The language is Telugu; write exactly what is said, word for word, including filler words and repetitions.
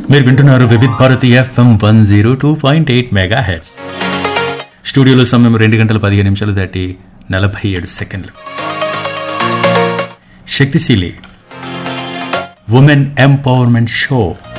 మీరు వింటున్నారు Vividh Bharati FM one zero two point eight mega heads. స్టూడియోలో సమయం రెండు గంటల పదిహేను నిమిషాలు దాటి నలభై ఏడు సెకండ్లు. శక్తిశీలి ఉమెన్ ఎంపవర్మెంట్ షో